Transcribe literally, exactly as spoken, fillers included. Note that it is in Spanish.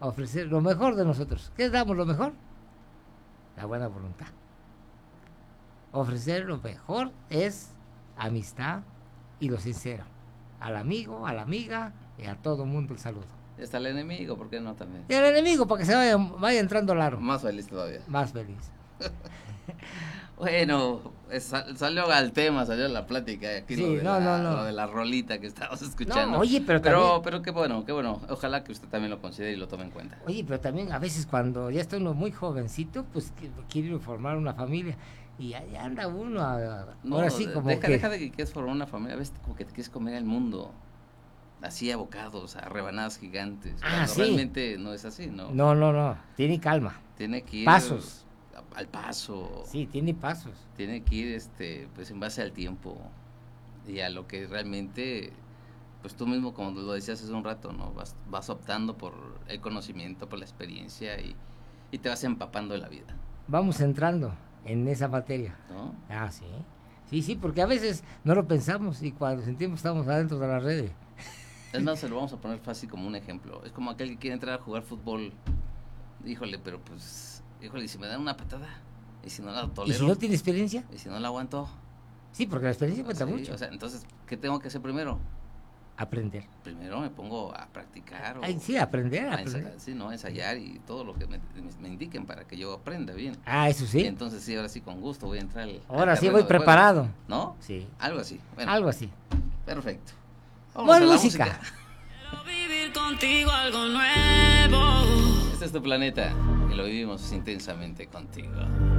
ofrecer lo mejor de nosotros. ¿Qué damos lo mejor? La buena voluntad. Ofrecer lo mejor es amistad y lo sincero. Al amigo, a la amiga y a todo mundo el saludo. Y hasta el enemigo, ¿por qué no también? Y al enemigo, para que se vaya, vaya entrando largo. Más feliz todavía. Más feliz. Bueno, es, salió al tema, salió la plática aquí, sí, lo, de no, la, no, no. lo de la rolita que estábamos escuchando. No, oye, pero pero, también... pero qué bueno, qué bueno. Ojalá que usted también lo considere y lo tome en cuenta. Oye, pero también a veces cuando ya está uno muy jovencito, pues quiere formar una familia y ahí anda uno. A, no, ahora sí, como deja, que... deja de que quieres formar una familia, a veces como que te quieres comer el mundo. Así a bocados, a rebanadas gigantes. Ah, cuando sí. Realmente no es así, ¿no? No, no, no. Tiene calma. Tiene que ir... Pasos. Al paso. Sí, tiene pasos. Tiene que ir este pues en base al tiempo y a lo que realmente pues tú mismo, como lo decías hace un rato, no vas, vas optando por el conocimiento, por la experiencia y, y te vas empapando de la vida. Vamos entrando en esa materia, ¿no? Ah, sí. Sí, sí, porque a veces no lo pensamos y cuando sentimos estamos adentro de la red. Es más, se lo vamos a poner fácil como un ejemplo. Es como aquel que quiere entrar a jugar fútbol. Híjole, pero pues híjole, ¿y si me dan una patada? ¿Y si no la tolero? ¿Y si no tiene experiencia? ¿Y si no la aguanto? Sí, porque la experiencia cuenta sí, mucho. O sea, entonces, ¿qué tengo que hacer primero? Aprender. Primero me pongo a practicar. O Ay, sí, aprender, a aprender. ensayar, sí, ¿no? A ensayar y todo lo que me, me, me indiquen para que yo aprenda bien. Ah, eso sí. Y entonces sí, ahora sí, con gusto voy a entrar al Ahora al sí voy de preparado. juego, ¿no? Sí. Algo así. Bueno, Algo así. Perfecto. Buena música. música. Quiero vivir contigo algo nuevo. Este es tu planeta y lo vivimos intensamente contigo.